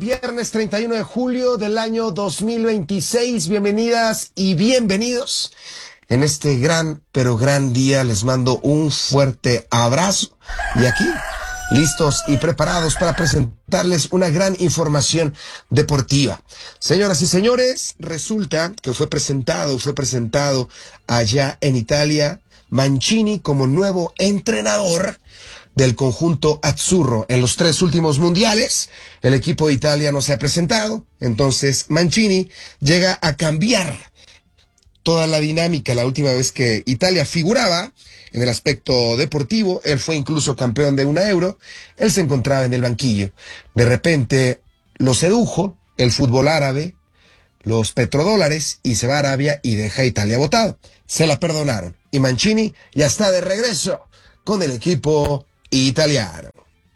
Viernes 31 de julio del año 2026. Bienvenidas y bienvenidos. En este gran, pero gran día les mando un fuerte abrazo. Y aquí, listos y preparados para presentarles una gran información deportiva. Señoras y señores, resulta que fue presentado allá en Italia Mancini como nuevo entrenador del conjunto azzurro. En los 3 últimos mundiales, el equipo de Italia no se ha presentado, entonces Mancini llega a cambiar toda la dinámica. La última vez que Italia figuraba en el aspecto deportivo, él fue incluso campeón de una Euro, él se encontraba en el banquillo. De repente lo sedujo el fútbol árabe, los petrodólares, y se va a Arabia y deja a Italia botado. Se la perdonaron y Mancini ya está de regreso con el equipo italiano.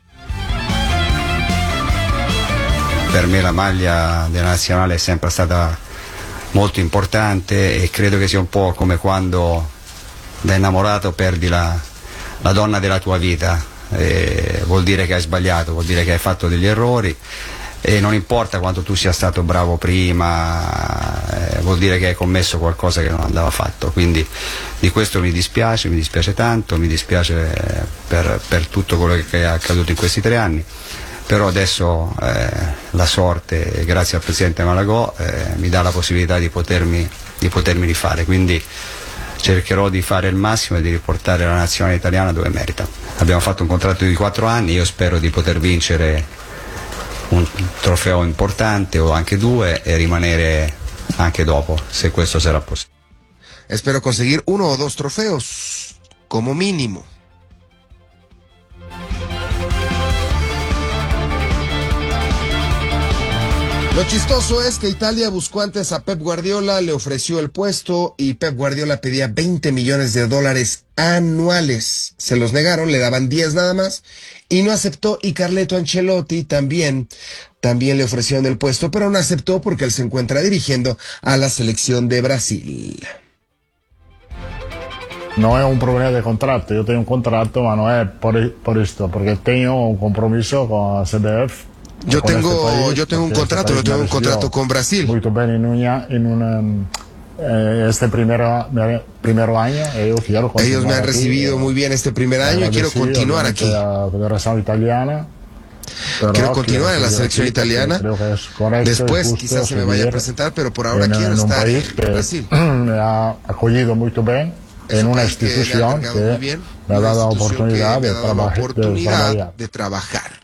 Per me la maglia della nazionale è sempre stata molto importante e credo che sia un po' come quando da innamorato perdi la donna della tua vita. Vuol dire che hai sbagliato, vuol dire che hai fatto degli errori e non importa quanto tu sia stato bravo prima, vuol dire che hai commesso qualcosa che non andava fatto, quindi di questo mi dispiace tanto, mi dispiace per tutto quello che è accaduto in questi 3 anni, però adesso la sorte, grazie al presidente Malagò, mi dà la possibilità di potermi rifare, quindi cercherò di fare il massimo e di riportare la nazionale italiana dove merita. Abbiamo fatto un contratto di 4 anni, io spero di poter vincere un trofeo importante o anche 2 e rimanere anche dopo, se questo sarà possibile. Espero conseguir 1 o 2 trofeos, como mínimo. Lo chistoso es que Italia buscó antes a Pep Guardiola, le ofreció el puesto y Pep Guardiola pedía $20 millones anuales. Se los negaron, le daban 10 nada más y no aceptó. Y Carleto Ancelotti también le ofrecieron el puesto, pero no aceptó porque él se encuentra dirigiendo a la selección de Brasil. No es un problema de contrato, yo tengo un contrato, pero no es por esto, porque tengo un compromiso con la CBF. Yo tengo un contrato con Brasil. Muy bien este primer año. Ellos me han recibido muy bien este primer año y quiero continuar aquí. La Federación Italiana. Quiero continuar en la selección italiana. Después quizás se me vaya a presentar, pero por ahora quiero estar en Brasil. Me ha acogido muy bien en una institución que me ha dado la oportunidad de trabajar.